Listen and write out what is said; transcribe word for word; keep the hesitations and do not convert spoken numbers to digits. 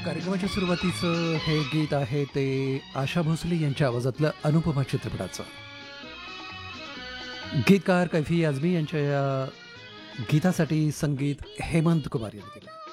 कार्यक्रमाच्या सुरुवातीचं हे गीत आहे ते आशा भोसले यांच्या आवाजातलं अनुपमा चित्रपटाचं. गीतकार कैफी आझमी यांच्या या गीतासाठी संगीत हेमंत कुमार यांनी केलं.